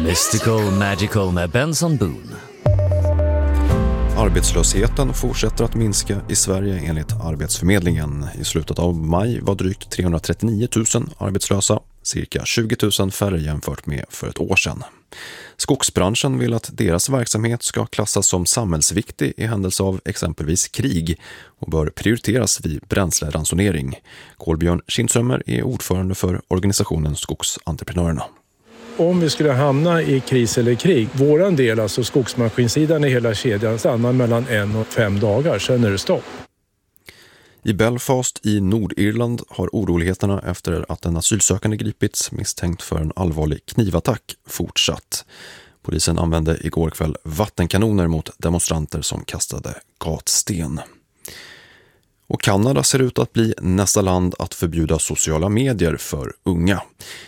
Mystical Magical med Benson Boone. Arbetslösheten fortsätter att minska i Sverige enligt Arbetsförmedlingen. I slutet av maj var drygt 339 000 arbetslösa, cirka 20 000 färre jämfört med för ett år sedan. Skogsbranschen vill att deras verksamhet ska klassas som samhällsviktig i händelse av exempelvis krig och bör prioriteras vid bränsleransonering. Kolbjörn Kindsömer är ordförande för organisationen Skogsentreprenörerna. Om vi skulle hamna i kris eller krig, våran del, alltså skogsmaskinsidan i hela kedjan, stannar mellan 1 och 5 dagar, sen är det stopp. I Belfast i Nordirland har oroligheterna efter att en asylsökande gripits misstänkt för en allvarlig knivattack fortsatt. Polisen använde igår kväll vattenkanoner mot demonstranter som kastade gatsten. Och Kanada ser ut att bli nästa land att förbjuda sociala medier för unga.